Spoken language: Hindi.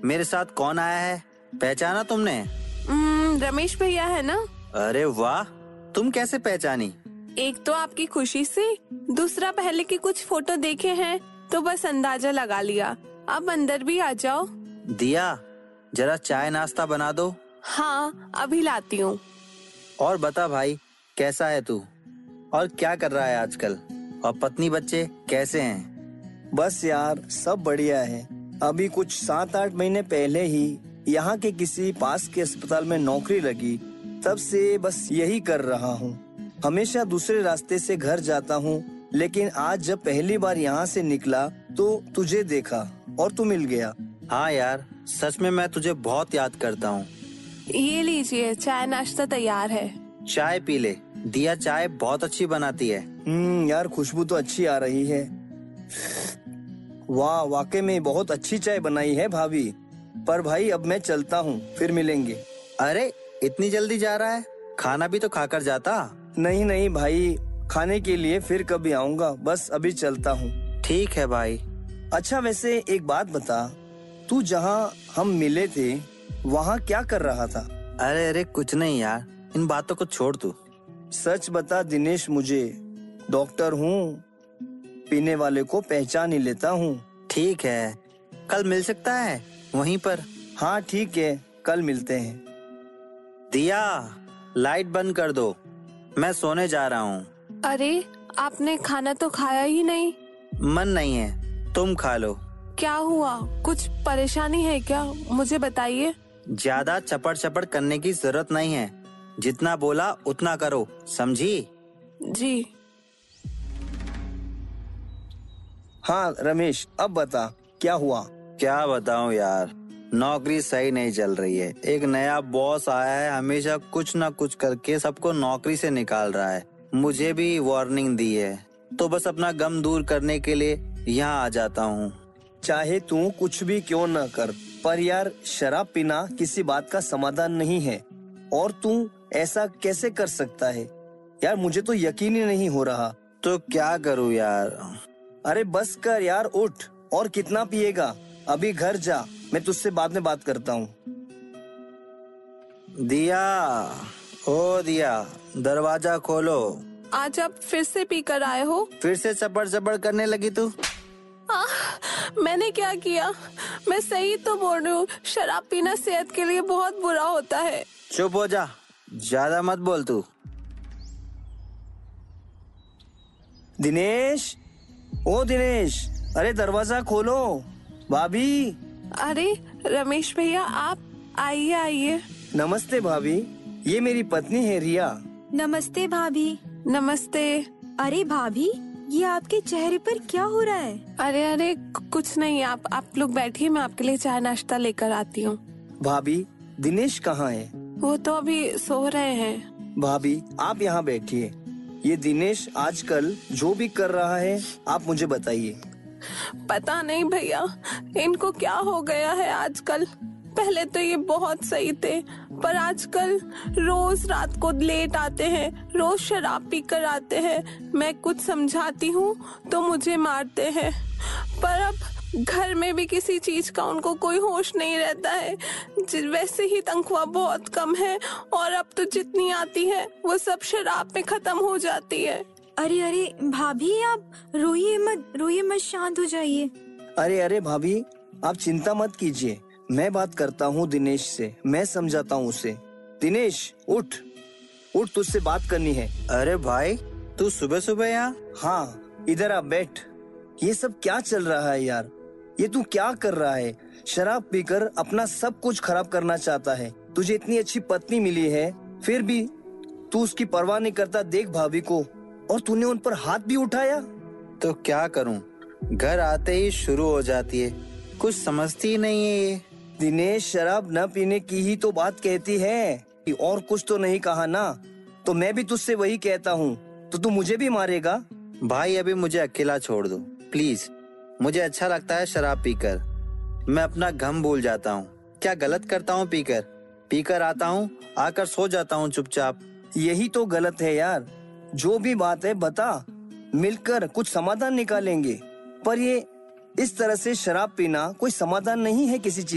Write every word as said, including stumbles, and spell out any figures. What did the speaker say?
मेरे साथ कौन आया है, पहचाना तुमने? हम्म, रमेश भैया है ना? अरे वाह, तुम कैसे पहचानी? एक तो आपकी खुशी से, दूसरा पहले की कुछ फोटो देखे हैं तो बस अंदाजा लगा लिया। अब अंदर भी आ जाओ। दिया, जरा चाय नाश्ता बना दो। हाँ, अभी लाती हूँ। और बता भाई, कैसा है तू और क्या कर रहा है आजकल? और पत्नी बच्चे कैसे हैं? बस यार, सब बढ़िया है। अभी कुछ सात आठ महीने पहले ही यहाँ के किसी पास के अस्पताल में नौकरी लगी, तब से बस यही कर रहा हूँ। हमेशा दूसरे रास्ते से घर जाता हूँ, लेकिन आज जब पहली बार यहाँ से निकला तो तुझे देखा और तू मिल गया। हाँ यार, सच में मैं तुझे बहुत याद करता हूँ। ये लीजिए, चाय नाश्ता तैयार है। चाय पी ले, दिया चाय बहुत अच्छी बनाती है। हम्म यार, खुशबू तो अच्छी आ रही है। वाह, वाकई में बहुत अच्छी चाय बनाई है भाभी। पर भाई अब मैं चलता हूँ, फिर मिलेंगे। अरे इतनी जल्दी जा रहा है? खाना भी तो खाकर जाता। नहीं नहीं भाई, खाने के लिए फिर कभी आऊँगा, बस अभी चलता हूँ। ठीक है भाई। अच्छा वैसे एक बात बता, तू जहाँ हम मिले थे वहाँ क्या कर रहा था? अरे अरे कुछ नहीं यार, इन बातों को छोड़ तू। सच बता दिनेश, मुझे डॉक्टर हूँ, पीने वाले को पहचान ही लेता हूँ। ठीक है, कल मिल सकता है वहीं पर? हाँ ठीक है, कल मिलते हैं। दिया, लाइट बंद कर दो, मैं सोने जा रहा हूँ। अरे आपने खाना तो खाया ही नहीं। मन नहीं है, तुम खा लो। क्या हुआ, कुछ परेशानी है क्या? मुझे बताइए। ज्यादा चपड़ चपड़ करने की जरूरत नहीं है, जितना बोला उतना करो, समझी? जी। हाँ रमेश, अब बता क्या हुआ? क्या बताऊं यार, नौकरी सही नहीं चल रही है। एक नया बॉस आया है, हमेशा कुछ ना कुछ करके सबको नौकरी से निकाल रहा है। मुझे भी वार्निंग दी है, तो बस अपना गम दूर करने के लिए यहाँ आ जाता हूँ। चाहे तू कुछ भी क्यों न कर, पर यार शराब पीना किसी बात का समाधान नहीं है। और तू ऐसा कैसे कर सकता है यार, मुझे तो यकीन ही नहीं हो रहा। तो क्या करूँ यार? अरे बस कर यार, उठ। और कितना पिएगा? अभी घर जा, मैं तुझसे बाद में बात करता हूँ। दिया, ओ दिया, दरवाजा खोलो। आज आप फिर से पी कर आए हो? फिर से चपड़ चपड़ करने लगी तू? आ, मैंने क्या किया? मैं सही तो बोल रही हूँ, शराब पीना सेहत के लिए बहुत बुरा होता है। चुप हो जा, ज्यादा मत बोल तू। दिनेश, ओ दिनेश, अरे दरवाजा खोलो। भाभी। अरे रमेश भैया, आप आइए आइए। नमस्ते भाभी, ये मेरी पत्नी है रिया। नमस्ते भाभी। नमस्ते। अरे भाभी, ये आपके चेहरे पर क्या हो रहा है? अरे अरे कुछ नहीं, आप आप लोग बैठिए, मैं आपके लिए चाय नाश्ता लेकर आती हूँ। भाभी, दिनेश कहाँ है? वो तो अभी सो रहे हैं। भाभी आप यहाँ बैठिए। ये दिनेश आजकल जो भी कर रहा है, आप मुझे बताइए। पता नहीं भैया, इनको क्या हो गया है आजकल। पहले तो ये बहुत सही थे, पर आजकल रोज रात को लेट आते हैं, रोज शराब पी कर आते हैं। मैं कुछ समझाती हूँ तो मुझे मारते हैं। पर अब घर में भी किसी चीज का उनको कोई होश नहीं रहता है। वैसे ही तनख्वाह बहुत कम है, और अब तो जितनी आती है वो सब शराब में खत्म हो जाती है। अरे अरे भाभी, आप रोइए मत, रोइए मत, शांत हो जाइए। अरे अरे भाभी, आप चिंता मत कीजिए, मैं बात करता हूँ दिनेश से, मैं समझाता हूँ उसे। दिनेश उठ, उठ, तुझसे बात करनी है। अरे भाई, तू सुबह सुबह यहाँ? हाँ, इधर आ, बैठ। ये सब क्या चल रहा है यार? ये तू क्या कर रहा है? शराब पीकर अपना सब कुछ खराब करना चाहता है। तुझे इतनी अच्छी पत्नी मिली है, फिर भी तू उसकी परवाह नहीं करता। देख भाभी को, और तूने उन पर हाथ भी उठाया। तो क्या करूं, घर आते ही शुरू हो जाती है, कुछ समझती ही नहीं है ये। दिनेश, शराब न पीने की ही तो बात कहती है, और कुछ तो नहीं कहा ना। तो मैं भी तुझसे वही कहता हूँ, तो तू मुझे भी मारेगा? भाई अभी मुझे अकेला छोड़ दो प्लीज, मुझे अच्छा लगता है शराब पीकर। मैं अपना गम भूल जाता हूँ। क्या गलत करता हूँ पीकर? पीकर आता हूँ, आकर सो जाता हूँ चुपचाप। यही तो गलत है यार। जो भी बात है बता, मिलकर कुछ समाधान निकालेंगे। पर ये इस तरह से शराब पीना कोई समाधान नहीं है किसी चीज